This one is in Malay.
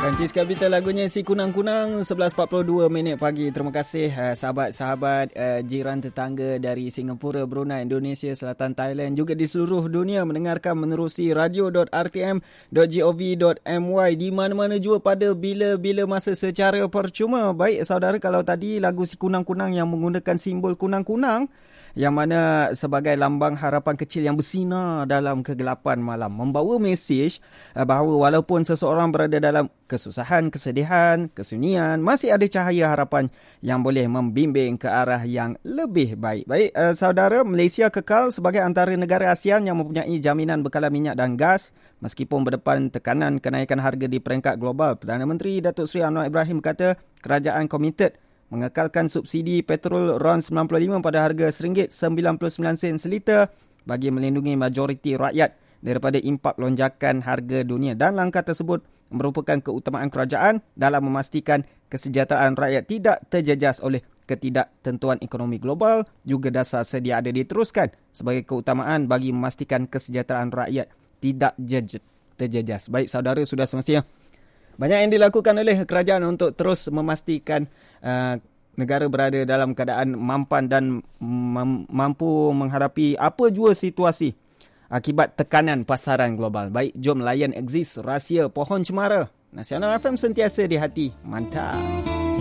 Francis Capital lagunya Si Kunang-Kunang 11.42 minit pagi. Terima kasih sahabat-sahabat jiran tetangga dari Singapura, Brunei, Indonesia, Selatan, Thailand, juga di seluruh dunia mendengarkan menerusi radio.rtm.gov.my di mana-mana jua pada bila-bila masa secara percuma. Baik saudara, kalau tadi lagu Si Kunang-Kunang yang menggunakan simbol kunang-kunang yang mana sebagai lambang harapan kecil yang bersinar dalam kegelapan malam, membawa mesej bahawa walaupun seseorang berada dalam kesusahan, kesedihan, kesunyian, masih ada cahaya harapan yang boleh membimbing ke arah yang lebih baik. Baik, saudara, Malaysia kekal sebagai antara negara ASEAN yang mempunyai jaminan bekalan minyak dan gas meskipun berdepan tekanan kenaikan harga di peringkat global. Perdana Menteri Datuk Seri Anwar Ibrahim kata kerajaan komited mengekalkan subsidi petrol RON 95 pada harga RM1.99 seliter bagi melindungi majoriti rakyat daripada impak lonjakan harga dunia. Dan langkah tersebut merupakan keutamaan kerajaan dalam memastikan kesejahteraan rakyat tidak terjejas oleh ketidaktentuan ekonomi global. Juga dasar sedia ada diteruskan sebagai keutamaan bagi memastikan kesejahteraan rakyat tidak terjejas. Baik saudara, sudah semestinya banyak yang dilakukan oleh kerajaan untuk terus memastikan negara berada dalam keadaan mampan dan mampu menghadapi apa jua situasi akibat tekanan pasaran global. Baik, jom layan exist rahsia pohon cemara. Nasional FM sentiasa di hati. Mantap.